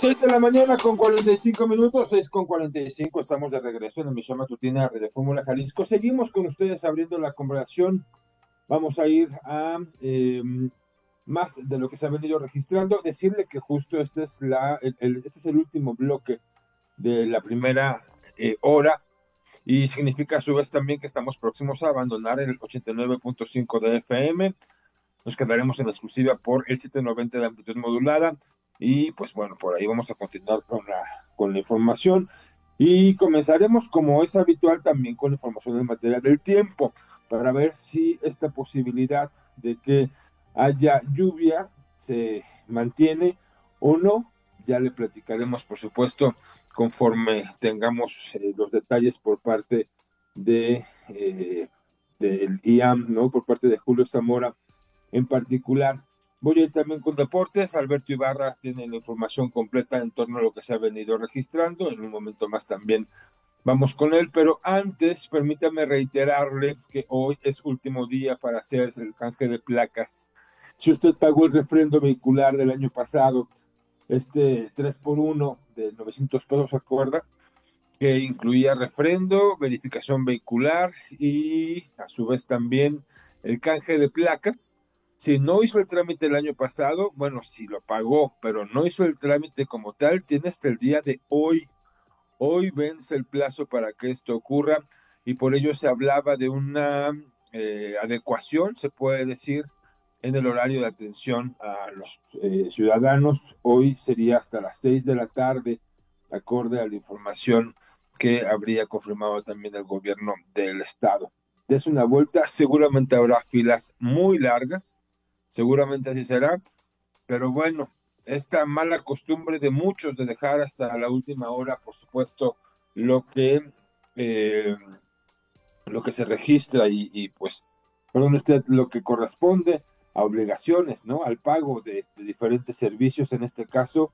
6 de la mañana con 45 minutos, 6 con 45, estamos de regreso en la emisión matutina de Fórmula Jalisco. Seguimos con ustedes abriendo la conversación. Vamos a ir a más de lo que se ha venido registrando. Decirle que justo este es el último bloque de la primera hora y significa a su vez también que estamos próximos a abandonar el 89.5 de FM. Nos quedaremos en exclusiva por el 790 de amplitud modulada. Y pues bueno, por ahí vamos a continuar con la información y comenzaremos como es habitual también con la información en materia del tiempo para ver si esta posibilidad de que haya lluvia se mantiene o no. Ya le platicaremos por supuesto conforme tengamos los detalles por parte de del IAM, ¿no? Por parte de Julio Zamora en particular. Voy a ir también con deportes. Alberto Ibarra tiene la información completa en torno a lo que se ha venido registrando. En un momento más también vamos con él, pero antes permítame reiterarle que hoy es último día para hacer el canje de placas. Si usted pagó el refrendo vehicular del año pasado, este 3x1 de 900 pesos, ¿se acuerda? Que incluía refrendo, verificación vehicular y a su vez también el canje de placas. Si no hizo el trámite el año pasado, bueno, si lo pagó, pero no hizo el trámite como tal, tiene hasta el día de hoy. Hoy vence el plazo para que esto ocurra y por ello se hablaba de una adecuación, se puede decir, en el horario de atención a los ciudadanos. Hoy sería hasta las 6 de la tarde, acorde a la información que habría confirmado también el gobierno del estado. Des una vuelta, seguramente habrá filas muy largas, seguramente así será, pero bueno, esta mala costumbre de muchos de dejar hasta la última hora, por supuesto, lo que, eh, lo que se registra y pues, perdón usted, lo que corresponde a obligaciones, ¿no? Al pago de diferentes servicios, en este caso,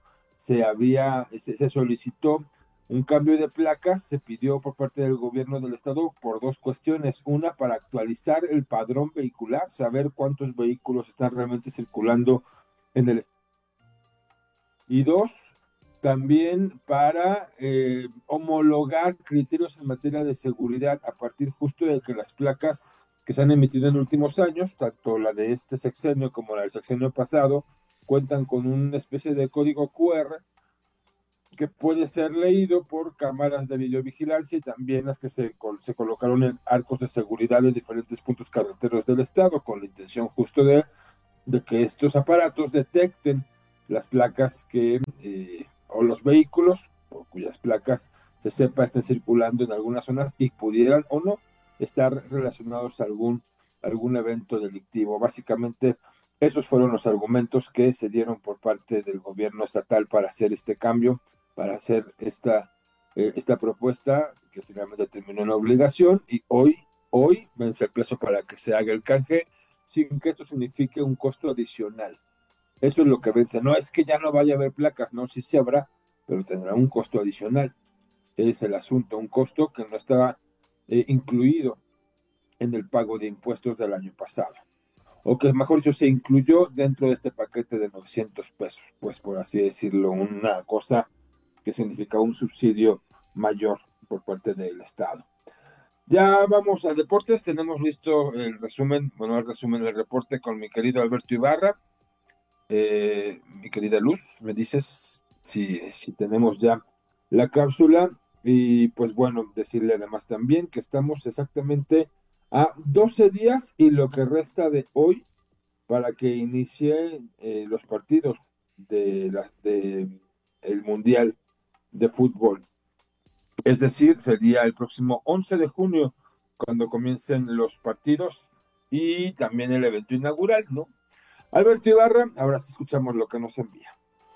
se solicitó un cambio de placas, se pidió por parte del gobierno del estado por dos cuestiones. Una, para actualizar el padrón vehicular, saber cuántos vehículos están realmente circulando en el estado. Y dos, también para homologar criterios en materia de seguridad a partir justo de que las placas que se han emitido en últimos años, tanto la de este sexenio como la del sexenio pasado, cuentan con una especie de código QR que puede ser leído por cámaras de videovigilancia y también las que se colocaron en arcos de seguridad en diferentes puntos carreteros del estado, con la intención justo de que estos aparatos detecten las placas o los vehículos por cuyas placas se sepa estén circulando en algunas zonas y pudieran o no estar relacionados a algún evento delictivo. Básicamente, esos fueron los argumentos que se dieron por parte del gobierno estatal para hacer este cambio, para hacer esta propuesta que finalmente terminó en obligación y hoy vence el plazo para que se haga el canje sin que esto signifique un costo adicional. Eso es lo que vence. No es que ya no vaya a haber placas, no, sí se habrá, pero tendrá un costo adicional. Es el asunto, un costo que no estaba incluido en el pago de impuestos del año pasado. O que mejor dicho, se incluyó dentro de este paquete de 900 pesos, pues por así decirlo, una cosa que significa un subsidio mayor por parte del Estado. Ya vamos a deportes, tenemos listo el resumen, el reporte con mi querido Alberto Ibarra. Mi querida Luz, me dices si tenemos ya la cápsula y pues bueno, decirle además también que estamos exactamente a 12 días y lo que resta de hoy para que inicie los partidos de el Mundial de Fútbol. Es decir, sería el próximo 11 de junio cuando comiencen los partidos y también el evento inaugural, ¿no? Alberto Ibarra, ahora sí escuchamos lo que nos envía.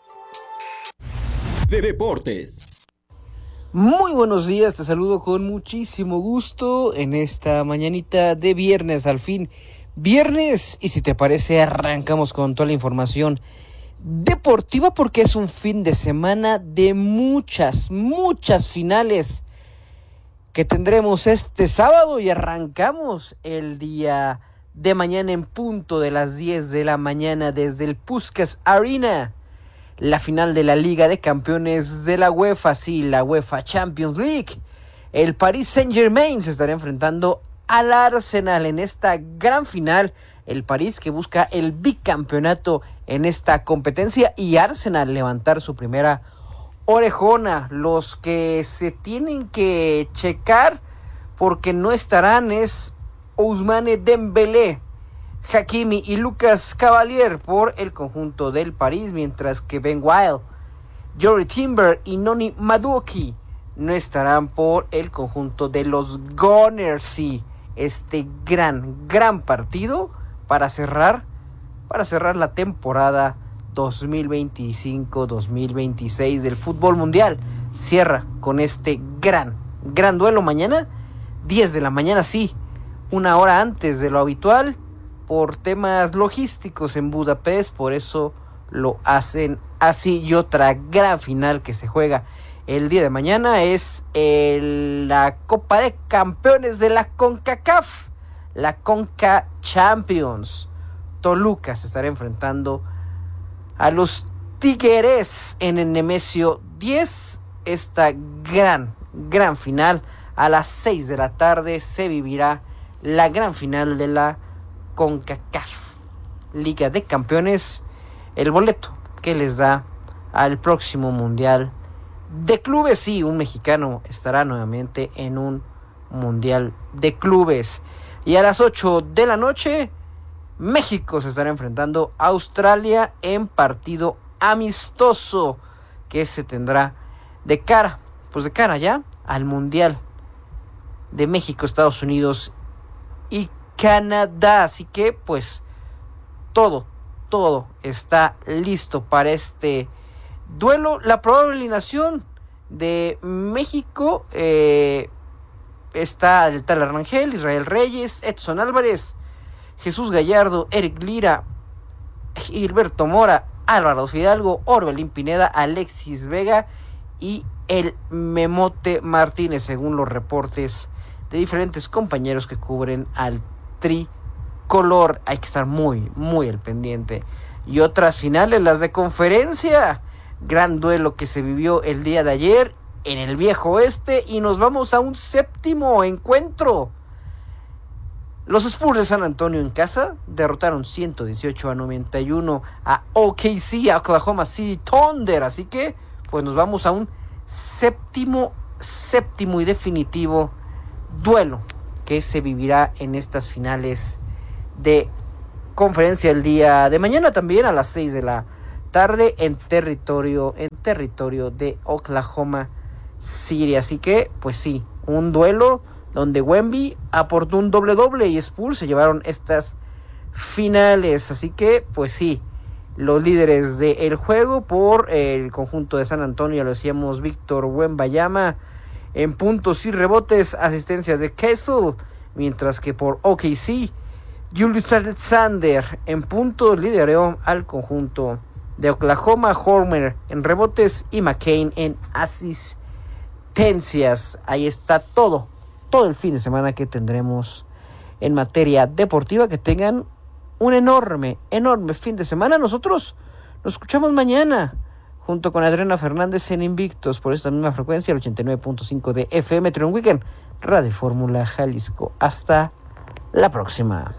De deportes. Muy buenos días, te saludo con muchísimo gusto en esta mañanita de viernes, al fin viernes, y si te parece arrancamos con toda la información deportiva porque es un fin de semana de muchas finales que tendremos este sábado y arrancamos el día de mañana en punto de las 10 de la mañana desde el Puskás Arena. la final de la Liga de Campeones de la UEFA, sí, la UEFA Champions League. El Paris Saint-Germain se estará enfrentando al Arsenal en esta gran final. El París que busca el bicampeonato en esta competencia y Arsenal levantar su primera orejona. Los que se tienen que checar porque no estarán es Ousmane Dembélé, Hakimi y Lucas Cavalier por el conjunto del París, mientras que Ben Wild, Jory Timber y Noni Madueke no estarán por el conjunto de los Gunners. Sí, este gran partido para cerrar la temporada 2025-2026 del fútbol mundial. Cierra con este gran duelo mañana, 10 de la mañana, sí, una hora antes de lo habitual, por temas logísticos en Budapest, por eso lo hacen así. Y otra gran final que se juega el día de mañana es la Copa de Campeones de la CONCACAF, la Conca Champions. Toluca se estará enfrentando a los Tigres en el Nemesio 10. Esta gran final a las 6 de la tarde se vivirá la gran final de la CONCACAF Liga de Campeones, el boleto que les da al próximo Mundial de Clubes. Sí, un mexicano estará nuevamente en un Mundial de Clubes. Y a las 8 de la noche, México se estará enfrentando a Australia en partido amistoso que se tendrá de cara ya al Mundial de México, Estados Unidos y Canadá. Así que pues todo está listo para este duelo. La probable alineación de México está el Tal Rangel, Israel Reyes, Edson Álvarez, Jesús Gallardo, Eric Lira, Gilberto Mora, Álvaro Fidalgo, Orbelín Pineda, Alexis Vega y el Memote Martínez, según los reportes de diferentes compañeros que cubren al tricolor. Hay que estar muy al pendiente. Y otras finales, las de conferencia. Gran duelo que se vivió el día de ayer en el Viejo Oeste y nos vamos a un séptimo encuentro. Los Spurs de San Antonio en casa derrotaron 118-91 a OKC, a Oklahoma City Thunder. Así que pues nos vamos a un séptimo y definitivo duelo que se vivirá en estas finales de conferencia el día de mañana, también a las 6 de la tarde en territorio de Oklahoma City. Así que pues sí, un duelo donde Wemby aportó un doble y Spurs se llevaron estas finales. Así que pues sí, los líderes del juego por el conjunto de San Antonio, lo decíamos, Víctor Wembanyama en puntos y rebotes, asistencias de Kessel, mientras que por OKC, Julius Alexander en puntos lideró al conjunto de Oklahoma, Horner en rebotes y McCain en asistencias. Ahí está todo el fin de semana que tendremos en materia deportiva. Que tengan un enorme fin de semana. Nosotros nos escuchamos mañana junto con Adriana Fernández en Invictos por esta misma frecuencia, el 89.5 de FM, Trion Weekend, Radio Fórmula Jalisco. Hasta la próxima.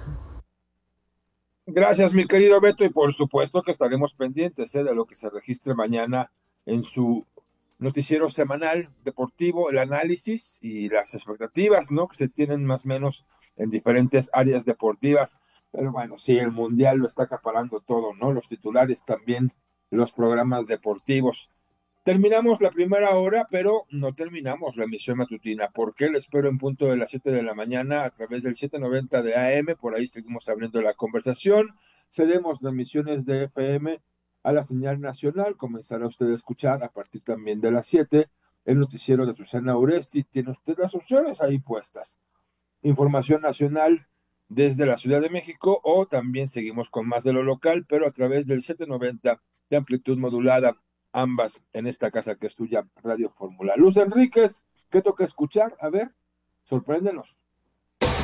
Gracias, mi querido Beto, y por supuesto que estaremos pendientes de lo que se registre mañana en su noticiero semanal deportivo, el análisis y las expectativas, ¿no?, que se tienen más o menos en diferentes áreas deportivas. Pero bueno, sí, el Mundial lo está acaparando todo, ¿no? Los titulares también, los programas deportivos. Terminamos la primera hora, pero no terminamos la emisión matutina, porque le espero en punto de las 7 de la mañana a través del 790 de AM. Por ahí seguimos abriendo la conversación. Cedemos las emisiones de FM a la señal nacional. Comenzará usted a escuchar a partir también de las 7 el noticiero de Susana Uresti. Tiene usted las opciones ahí puestas. Información nacional desde la Ciudad de México, o también seguimos con más de lo local, pero a través del 790 de amplitud modulada, ambas en esta casa que es tuya, Radio Fórmula. Luz Enríquez, ¿qué toca escuchar? A ver, sorpréndenos.